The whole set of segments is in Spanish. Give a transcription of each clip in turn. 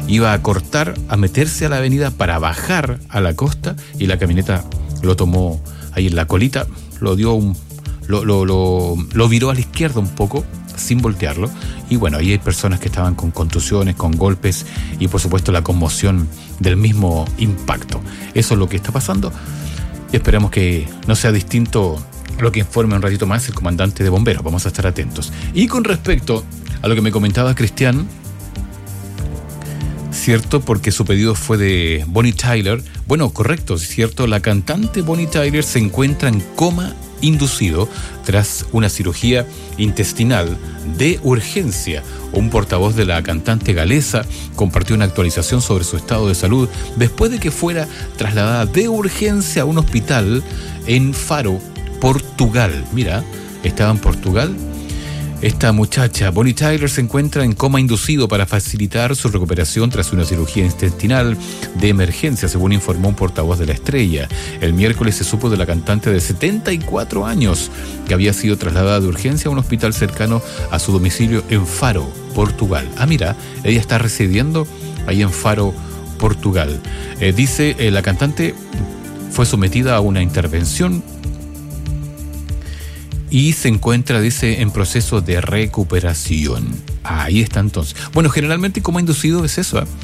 iba a cortar, a meterse a la avenida para bajar a la costa, y la camioneta lo tomó ahí en la colita, lo viró a la izquierda un poco, sin voltearlo, y bueno, ahí hay personas que estaban con contusiones, con golpes, y por supuesto la conmoción del mismo impacto. Eso es lo que está pasando, y esperamos que no sea distinto lo que informe un ratito más el comandante de bomberos. Vamos a estar atentos. Y con respecto a lo que me comentaba Cristian, cierto, porque su pedido fue de Bonnie Tyler. Bueno, correcto, cierto, la cantante Bonnie Tyler se encuentra en coma inducido tras una cirugía intestinal de urgencia. Un portavoz de la cantante galesa compartió una actualización sobre su estado de salud después de que fuera trasladada de urgencia a un hospital en Faro, Portugal. Mira, estaba en Portugal. Esta muchacha, Bonnie Tyler, se encuentra en coma inducido para facilitar su recuperación tras una cirugía intestinal de emergencia, según informó un portavoz de La Estrella. El miércoles se supo de la cantante de 74 años que había sido trasladada de urgencia a un hospital cercano a su domicilio en Faro, Portugal. Ah, mira, ella está residiendo ahí en Faro, Portugal. Dice, la cantante fue sometida a una intervención y se encuentra, dice, en proceso de recuperación. Ahí está entonces. Bueno, generalmente coma inducido es eso, ¿eh?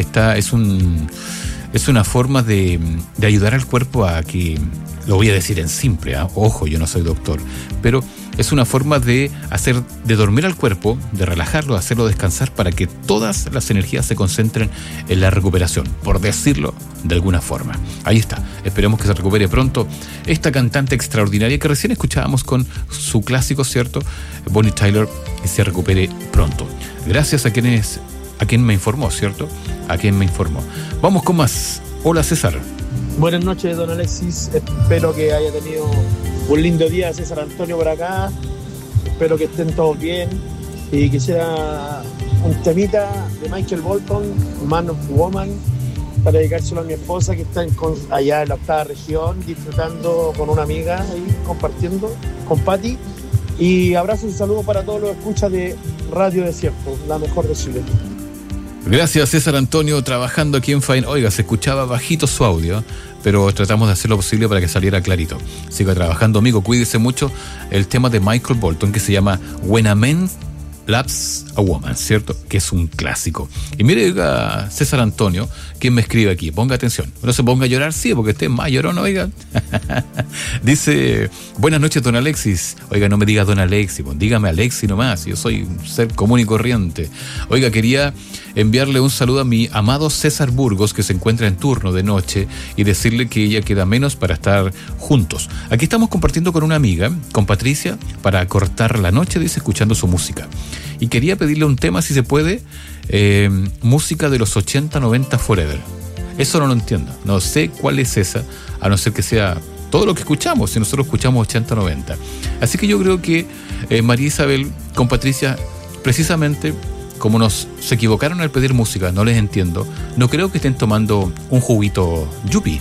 Es una forma de ayudar al cuerpo a que, lo voy a decir en simple, ¿eh? Ojo, yo no soy doctor, pero es una forma de dormir al cuerpo, de relajarlo, de hacerlo descansar para que todas las energías se concentren en la recuperación, por decirlo de alguna forma. Ahí está. Esperemos que se recupere pronto esta cantante extraordinaria que recién escuchábamos con su clásico, ¿cierto? Bonnie Tyler, que se recupere pronto. Gracias a quien me informó, ¿cierto? A quien me informó. Vamos con más. Hola, César. Buenas noches, don Alexis. Espero que haya tenido un lindo día, César Antonio, por acá. Espero que estén todos bien. Y quisiera un temita de Michael Bolton, Man of Woman, para dedicárselo a mi esposa, que está allá en la 8ª región, disfrutando con una amiga ahí, compartiendo con Patti. Y abrazos y saludos para todos los escuchas de Radio Desierto, la mejor de Chile. Gracias, César Antonio, trabajando aquí en Faena. Oiga, se escuchaba bajito su audio, pero tratamos de hacer lo posible para que saliera clarito. Siga trabajando, amigo, cuídese mucho. El tema de Michael Bolton, que se llama When a Man Loves a Woman, ¿cierto? Que es un clásico. Y mire, oiga, César Antonio, quien me escribe aquí, ponga atención. No se ponga a llorar, sí, porque esté más llorón, oiga. Dice, buenas noches, don Alexis. Oiga, no me diga don Alexis, dígame Alexi nomás, yo soy un ser común y corriente. Oiga, quería enviarle un saludo a mi amado César Burgos, que se encuentra en turno de noche, y decirle que ella queda menos para estar juntos. Aquí estamos compartiendo con una amiga, con Patricia, para cortar la noche, dice, escuchando su música. Y quería pedirle un tema, si se puede, música de los 80, 90 forever. Eso no lo entiendo, no sé cuál es esa, a no ser que sea todo lo que escuchamos, si nosotros escuchamos 80, 90. Así que yo creo que María Isabel con Patricia, precisamente como se equivocaron al pedir música, no les entiendo, no creo que estén tomando un juguito yupi.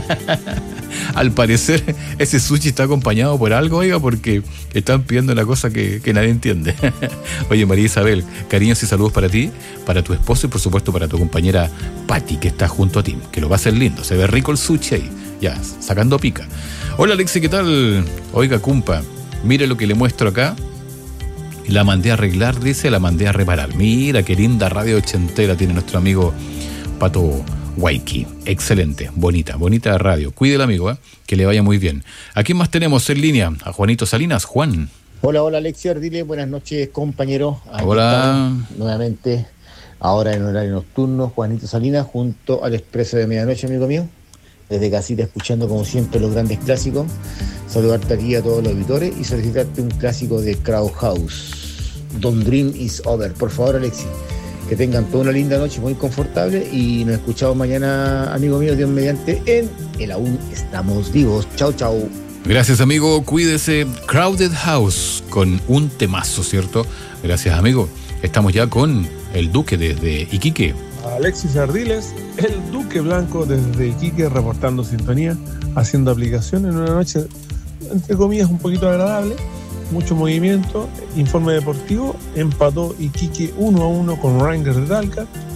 Al parecer ese sushi está acompañado por algo, oiga, porque están pidiendo una cosa que nadie entiende. Oye, María Isabel, cariños y saludos para ti, para tu esposo y por supuesto para tu compañera Patti, que está junto a ti, que lo va a hacer lindo, se ve rico el sushi ahí, ya, sacando pica. Hola, Alexi, ¿qué tal? Oiga, cumpa, mire lo que le muestro acá. La mandé a arreglar, dice, la mandé a reparar. Mira, qué linda radio ochentera tiene nuestro amigo Pato Waiki. Excelente, bonita radio. Cuídelo, amigo, que le vaya muy bien. ¿A quién más tenemos en línea? A Juanito Salinas. Juan. Hola, Alexi Ardile. Buenas noches, compañero. Aquí hola. Nuevamente, ahora en horario nocturno, Juanito Salinas, junto al Expreso de Medianoche, amigo mío. Desde casita, escuchando como siempre los grandes clásicos. Saludarte aquí a todos los auditores y solicitarte un clásico de Crowd House, Don't Dream Is Over. Por favor, Alexis, que tengan toda una linda noche muy confortable y nos escuchamos mañana, amigo mío, Dios mediante, en El Aún Estamos Vivos. Chau, chau. Gracias, amigo, cuídese. Crowded House con un temazo, ¿cierto? Gracias, amigo. Estamos ya con el Duque desde Iquique. Alexis Ardiles, el Duque Blanco desde Iquique, reportando sintonía, haciendo aplicación en una noche, entre comillas, un poquito agradable, mucho movimiento. Informe deportivo, empató Iquique 1-1 con Rangers de Talca.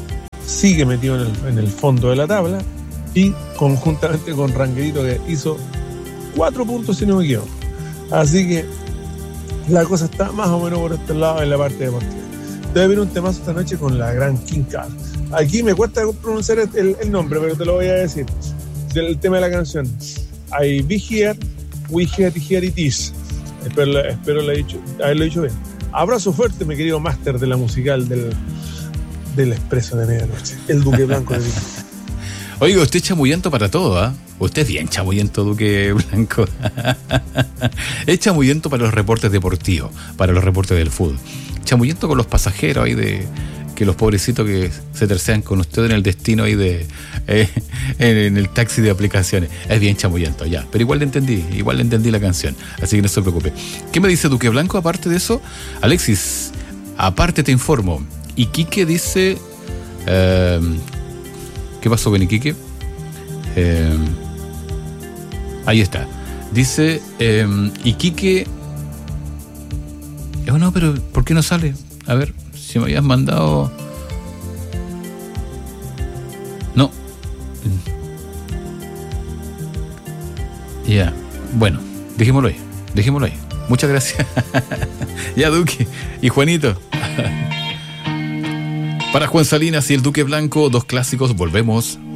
sigue metido en el fondo de la tabla, y conjuntamente con Ranguerito, que hizo 4 puntos si no me equivoco. Así que la cosa está más o menos por este lado en la parte deportiva. Debe haber un temazo esta noche con la gran King Carl. Aquí me cuesta pronunciar el nombre, pero te lo voy a decir. Del tema de la canción. I be here, we here it is. Espero haberlo dicho bien. Abrazo fuerte, mi querido máster de la musical del Expreso de Medianoche, el Duque Blanco de Vicky. Oiga, usted es chamullento para todo, ¿ah? Usted es bien chamullento, Duque Blanco. Es chamullento para los reportes deportivos, para los reportes del fútbol. Chamullento con los pasajeros ahí que los pobrecitos que se tercean con usted en el destino ahí en el taxi de aplicaciones. Es bien chamullento, ya. Pero igual le entendí la canción. Así que no se preocupe. ¿Qué me dice Duque Blanco aparte de eso? Alexis, aparte te informo. Iquique dice... ¿qué pasó con Iquique? Ahí está. Dice Iquique... no, pero ¿por qué no sale? A ver, si me habías mandado... No. Ya, bueno, dejémoslo ahí. Muchas gracias. Ya, Duque y Juanito. Para Juan Salinas y el Duque Blanco, 2 clásicos, volvemos.